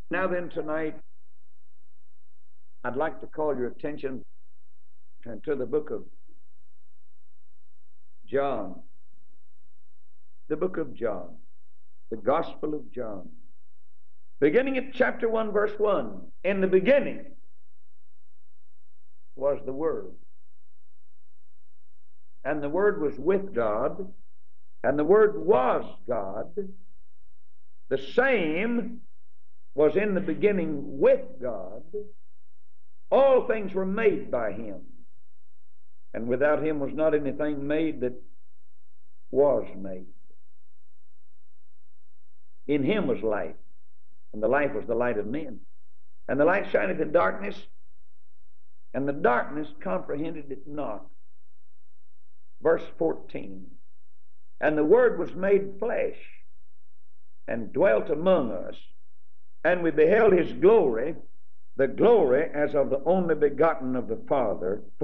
Now then, tonight, I'd like to call your attention to the book of John. The book of John. The Gospel of John. Beginning at chapter 1, verse 1. In the beginning was the Word. And the Word was with God. And the Word was God. The same was in the beginning with God. All things were made by Him. And without Him was not anything made that was made. In Him was life, and the life was the light of men. And the light shineth in darkness, and the darkness comprehended it not. Verse 14. And the Word was made flesh, and dwelt among us, and we beheld His glory, the glory as of the only begotten of the Father,